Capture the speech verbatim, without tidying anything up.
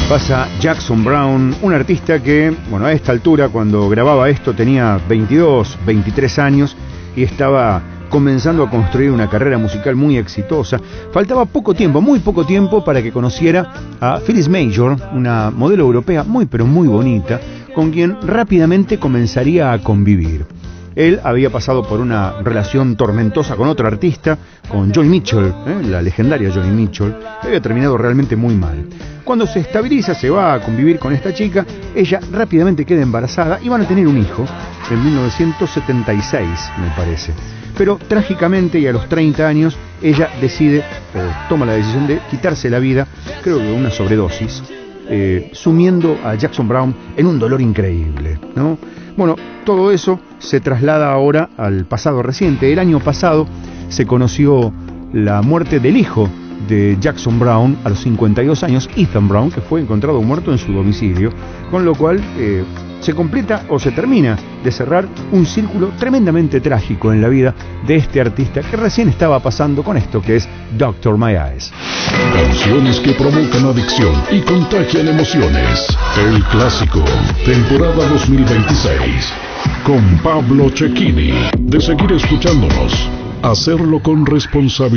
Pasa Jackson Browne, un artista que, bueno, a esta altura, cuando grababa esto, tenía veintidós, veintitrés años y estaba comenzando a construir una carrera musical muy exitosa. Faltaba poco tiempo, muy poco tiempo, para que conociera a Phyllis Major, una modelo europea muy pero muy bonita, con quien rápidamente comenzaría a convivir. Él había pasado por una relación tormentosa con otro artista, con Joni Mitchell, ¿eh? la legendaria Joni Mitchell, que había terminado realmente muy mal. Cuando se estabiliza, se va a convivir con esta chica, ella rápidamente queda embarazada y van a tener un hijo en mil novecientos setenta y seis, me parece. Pero trágicamente y a los treinta años, ella decide, o toma la decisión de quitarse la vida, creo que una sobredosis, eh, sumiendo a Jackson Browne en un dolor increíble, ¿no? Bueno, todo eso se traslada ahora al pasado reciente. El año pasado se conoció la muerte del hijo de Jackson Browne a los cincuenta y dos años, Ethan Browne, que fue encontrado muerto en su domicilio, con lo cual eh, se completa o se termina de cerrar un círculo tremendamente trágico en la vida de este artista que recién estaba pasando con esto que es Doctor My Eyes. Canciones que provocan adicción y contagian emociones. El clásico, temporada dos mil veintiséis, con Pablo Cecchini. De seguir escuchándonos, hacerlo con responsabilidad.